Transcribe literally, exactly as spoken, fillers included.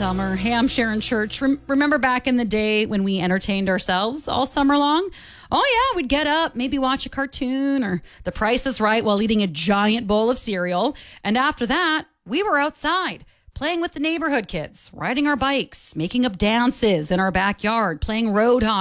summer. Hey, I'm Sharon Church. Rem- remember back in the day when we entertained ourselves all summer long? Oh, yeah, we'd get up, maybe watch a cartoon or The Price is Right while eating a giant bowl of cereal. And after that, we were outside, playing with the neighborhood kids, riding our bikes, making up dances in our backyard, playing road hockey.